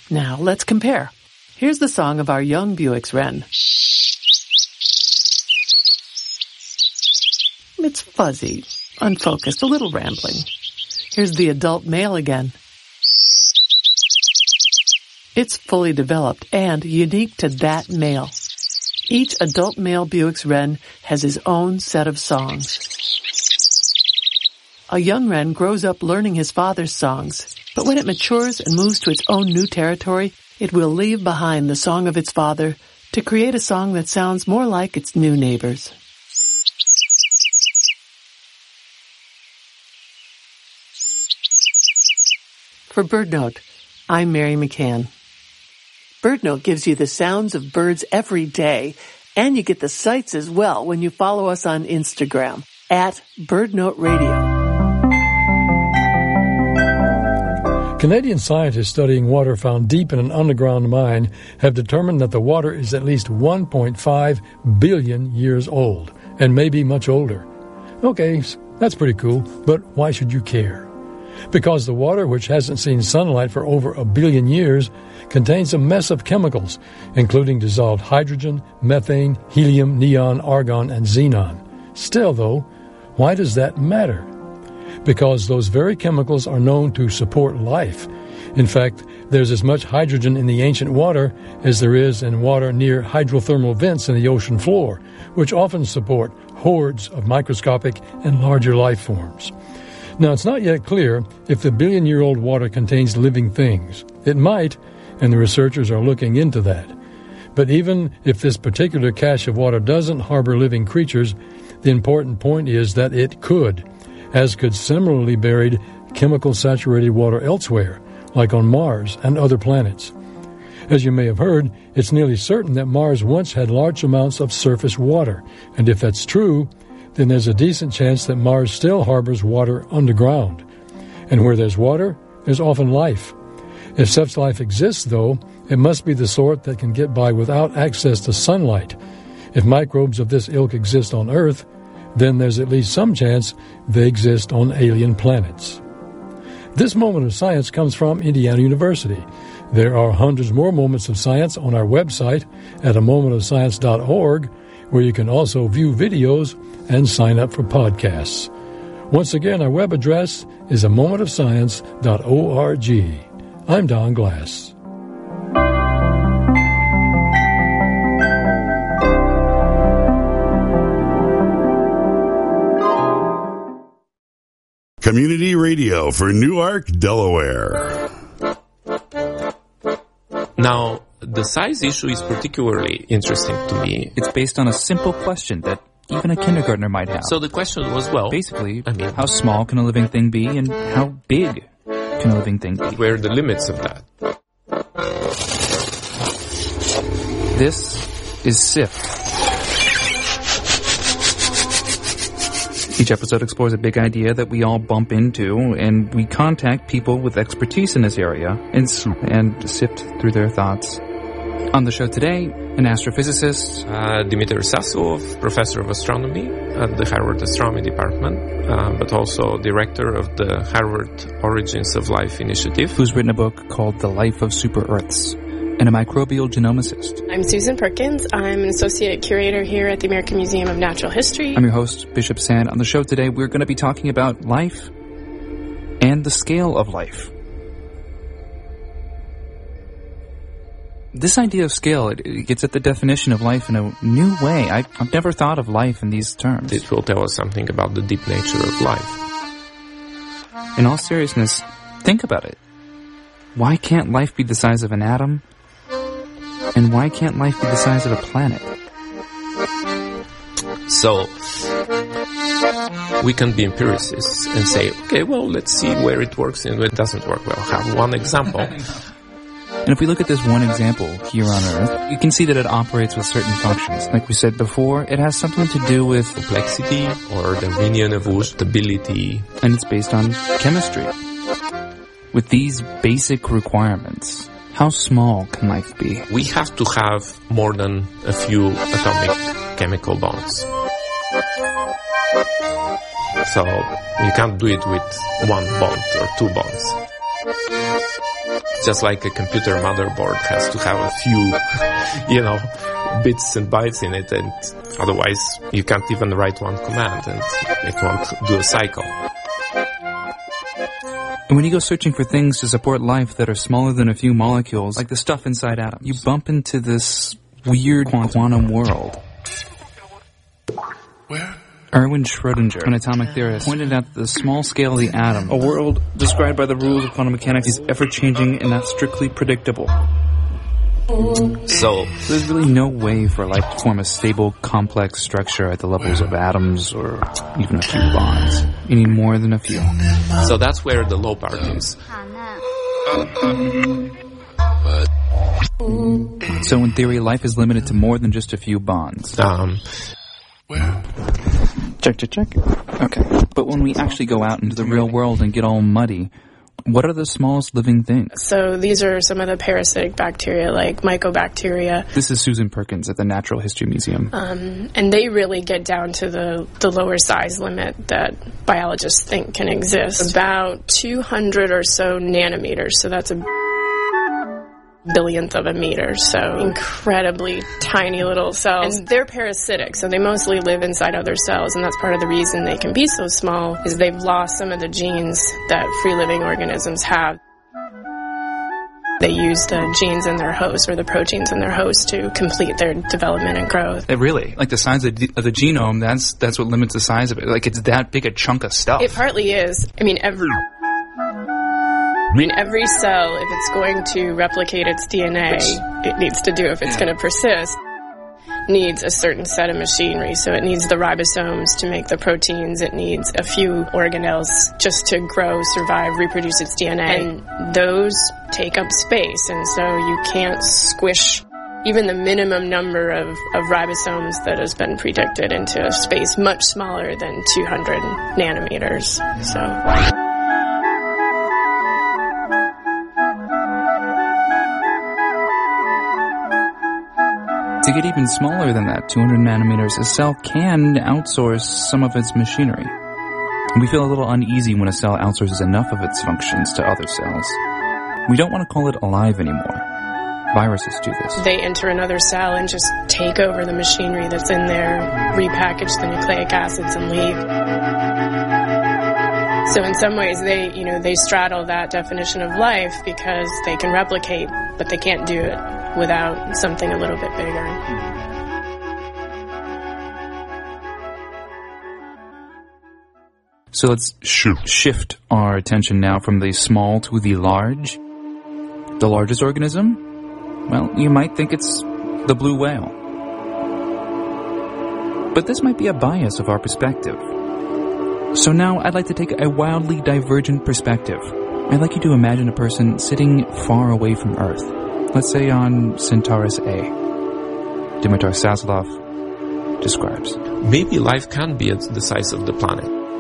Now, let's compare. Here's the song of our young Bewick's wren. It's fuzzy, unfocused, a little rambling. Here's the adult male again. It's fully developed and unique to that male. Each adult male Bewick's wren has his own set of songs. A young wren grows up learning his father's songs, but when it matures and moves to its own new territory, it will leave behind the song of its father to create a song that sounds more like its new neighbors. For BirdNote, I'm Mary McCann. BirdNote gives you the sounds of birds every day, and you get the sights as well when you follow us on Instagram at BirdNote Radio. Canadian scientists studying water found deep in an underground mine have determined that the water is at least 1.5 billion years old, and maybe much older. Okay, that's pretty cool, but why should you care? Because the water, which hasn't seen sunlight for over 1 billion years, contains a mess of chemicals, including dissolved hydrogen, methane, helium, neon, argon, and xenon. Still, though, why does that matter? Because those very chemicals are known to support life. In fact, there's as much hydrogen in the ancient water as there is in water near hydrothermal vents in the ocean floor, which often support hordes of microscopic and larger life forms. Now, it's not yet clear if the billion-year-old water contains living things. It might, and the researchers are looking into that. But even if this particular cache of water doesn't harbor living creatures, the important point is that it could, as could similarly buried chemical-saturated water elsewhere, like on Mars and other planets. As you may have heard, it's nearly certain that Mars once had large amounts of surface water, and if that's true, then there's a decent chance that Mars still harbors water underground. And where there's water, there's often life. If such life exists, though, it must be the sort that can get by without access to sunlight. If microbes of this ilk exist on Earth, then there's at least some chance they exist on alien planets. This moment of science comes from Indiana University. There are hundreds more moments of science on our website at amomentofscience.org, where you can also view videos and sign up for podcasts. Once again, our web address is amomentofscience.org. I'm Don Glass. Community radio for Newark, Delaware. Now, the size issue is particularly interesting to me. It's based on a simple question that even a kindergartner might have. So the question was, well, basically, how small can a living thing be and how big can a living thing be? Where are the limits of that? This is SIFT. Each episode explores a big idea that we all bump into, and we contact people with expertise in this area and sift through their thoughts. On the show today, an astrophysicist, Dmitry Sassilov, professor of astronomy at the Harvard Astronomy Department, but also director of the Harvard Origins of Life Initiative, who's written a book called The Life of Super-Earths, and a microbial genomicist. I'm Susan Perkins. I'm an associate curator here at the American Museum of Natural History. I'm your host, Bishop Sand. On the show today, we're going to be talking about life and the scale of life. This idea of scale, it gets at the definition of life in a new way. I've never thought of life in these terms. It will tell us something about the deep nature of life. In all seriousness, think about it. Why can't life be the size of an atom? And why can't life be the size of a planet? So, we can be empiricists and say, okay, well, let's see where it works and where it doesn't work. Well, have one example. And if we look at this one example here on Earth, you can see that it operates with certain functions. Like we said before, it has something to do with complexity or Darwinian evolution, stability. And it's based on chemistry. With these basic requirements, how small can life be? We have to have more than a few atomic chemical bonds. So you can't do it with one bond or two bonds. Just like a computer motherboard has to have a few, bits and bytes in it, and otherwise you can't even write one command and it won't do a cycle. And when you go searching for things to support life that are smaller than a few molecules, like the stuff inside atoms, you bump into this weird quantum world. Where? Erwin Schrödinger, an atomic theorist, pointed out that the small scale of the atom, a world described by the rules of quantum mechanics, is ever-changing and not strictly predictable. So there's really no way for life to form a stable, complex structure at the levels of atoms or even a few bonds, any more than a few. So that's where the low part is. So in theory, life is limited to more than just a few bonds. Check. Okay. But when we actually go out into the real world and get all muddy, what are the smallest living things? So these are some of the parasitic bacteria, like mycobacteria. This is Susan Perkins at the Natural History Museum. And they really get down to the lower size limit that biologists think can exist. About 200 or so nanometers, so that's a billionth of a meter, so incredibly tiny little cells. And they're parasitic, so they mostly live inside other cells, and that's part of the reason they can be so small, is they've lost some of the genes that free-living organisms have. They use the genes in their host, or the proteins in their host, to complete their development and growth. Really? Like the size of the genome, that's what limits the size of it? Like it's that big a chunk of stuff? It partly is. Every cell, if it's going to replicate its DNA, it needs to do if it's going to persist, needs a certain set of machinery. So it needs the ribosomes to make the proteins. It needs a few organelles just to grow, survive, reproduce its DNA. And those take up space, and so you can't squish even the minimum number of ribosomes that has been predicted into a space much smaller than 200 nanometers. So... To get even smaller than that, 200 nanometers, a cell can outsource some of its machinery. We feel a little uneasy when a cell outsources enough of its functions to other cells. We don't want to call it alive anymore. Viruses do this. They enter another cell and just take over the machinery that's in there, repackage the nucleic acids and leave. So in some ways, they straddle that definition of life because they can replicate, but they can't do it without something a little bit bigger. So let's shift our attention now from the small to the large. The largest organism? Well, you might think it's the blue whale. But this might be a bias of our perspective. So now I'd like to take a wildly divergent perspective. I'd like you to imagine a person sitting far away from Earth. Let's say on Centaurus A. Dimitar Sazlov describes. Maybe life can be at the size of the planet.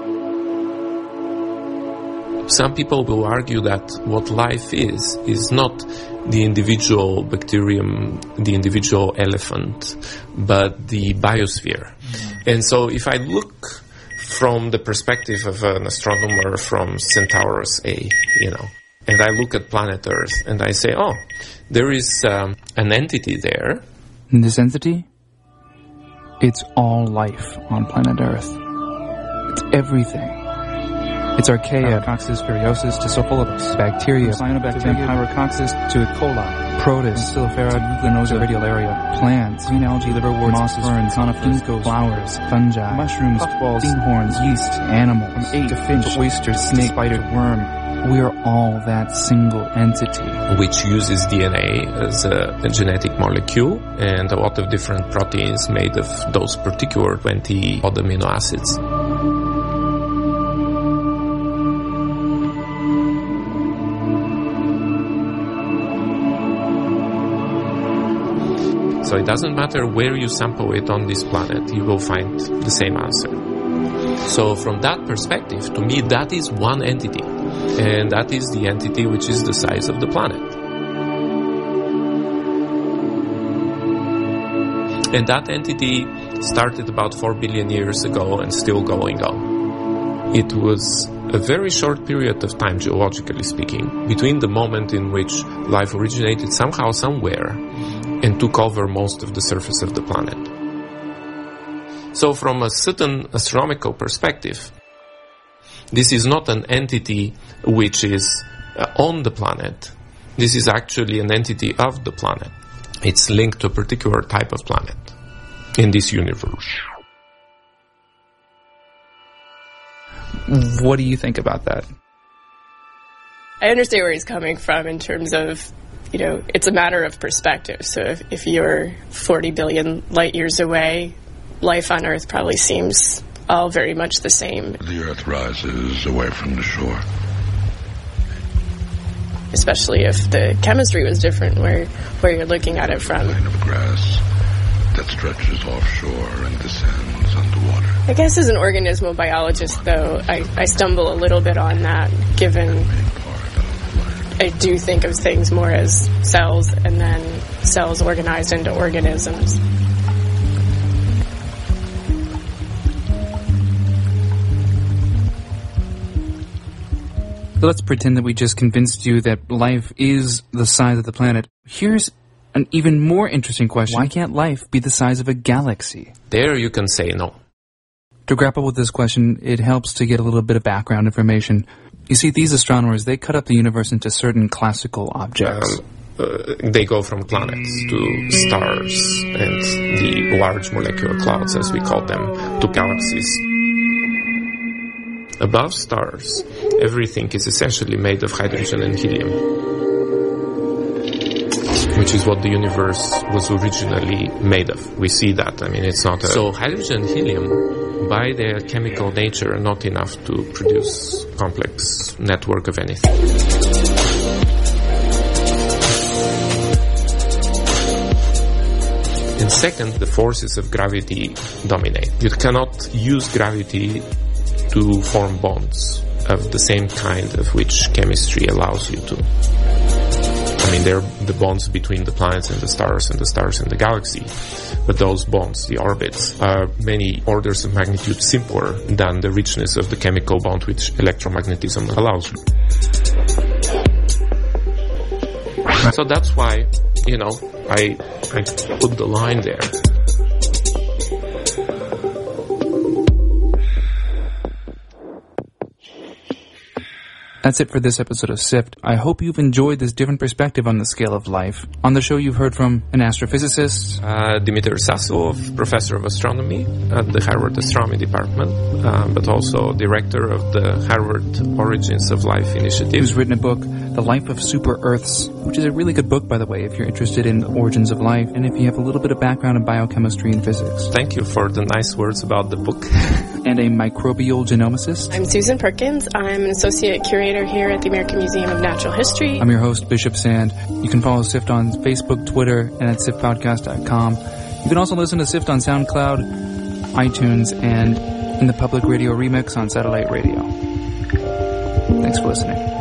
Some people will argue that what life is not the individual bacterium, the individual elephant, but the biosphere. And so if I look from the perspective of an astronomer from Centaurus A, and I look at planet Earth and I say, there is an entity there. And this entity? It's all life on planet Earth. It's everything. It's archaea, Pyrococcus furiosus to Sophilibus, bacteria, Cyanobacteria, Pyrococcus to E. coli, Protists, Silifera, Glenosa, radiolaria, plants, green algae, liverwort, mosses, ferns, conifers, flowers, fungi, mushrooms, puffballs, stinghorns, yeast, animals, from egg to finch, oyster, snake, spider, worm. We are all that single entity. Which uses DNA as a genetic molecule and a lot of different proteins made of those particular 20 odd amino acids. So it doesn't matter where you sample it on this planet, you will find the same answer. So from that perspective, to me, that is one entity. And that is the entity which is the size of the planet. And that entity started about 4 billion years ago and still going on. it was a very short period of time, geologically speaking, between the moment in which life originated somehow, somewhere, and took over most of the surface of the planet. So from a certain astronomical perspective, this is not an entity which is on the planet. This is actually an entity of the planet. It's linked to a particular type of planet in this universe. What do you think about that? I understand where he's coming from in terms of, it's a matter of perspective. So if you're 40 billion light years away, life on Earth probably seems all very much the same. The Earth rises away from the shore. Especially if the chemistry was different where you're looking at it from. A line of grass that stretches offshore and descends underwater. I guess as an organismal biologist, though, I stumble a little bit on that, given I do think of things more as cells and then cells organized into organisms. So let's pretend that we just convinced you that life is the size of the planet. Here's an even more interesting question. Why can't life be the size of a galaxy? There you can say no. To grapple with this question, it helps to get a little bit of background information. You see, these astronomers, they cut up the universe into certain classical objects. They go from planets to stars and the large molecular clouds, as we call them, to galaxies. Above stars, everything is essentially made of hydrogen and helium, which is what the universe was originally made of. We see that. It's not a... So hydrogen and helium, by their chemical nature, are not enough to produce a complex network of anything. And second, the forces of gravity dominate. You cannot use gravity to form bonds of the same kind of which chemistry allows you to. They're the bonds between the planets and the stars and the galaxy. But those bonds, the orbits, are many orders of magnitude simpler than the richness of the chemical bond which electromagnetism allows you. So that's why, I put the line there. That's it for this episode of SIFT. I hope you've enjoyed this different perspective on the scale of life. On the show, you've heard from an astrophysicist, Dimitar Sasov, professor of astronomy at the Harvard Astronomy Department, but also director of the Harvard Origins of Life Initiative, who's written a book, The Life of Super Earths, which is a really good book, by the way, if you're interested in the origins of life and if you have a little bit of background in biochemistry and physics. Thank you for the nice words about the book. And a microbial genomicist. I'm Susan Perkins. I'm an associate curator here at the American Museum of Natural History. I'm your host, Bishop Sand. You can follow SIFT on Facebook, Twitter, and at siftpodcast.com. You can also listen to SIFT on SoundCloud, iTunes, and in the Public Radio Remix on satellite radio. Thanks for listening.